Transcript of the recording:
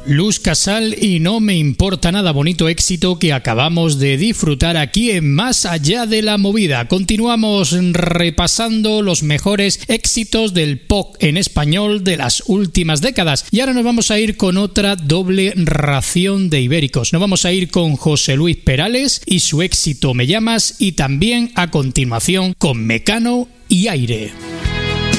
Luz Casal y No me importa nada, bonito éxito que acabamos de disfrutar aquí en Más allá de la movida. Continuamos repasando los mejores éxitos del pop en español de las últimas décadas y ahora nos vamos a ir con otra doble ración de ibéricos. Nos vamos a ir con José Luis Perales y su éxito Me llamas y también a continuación con Mecano y Aire.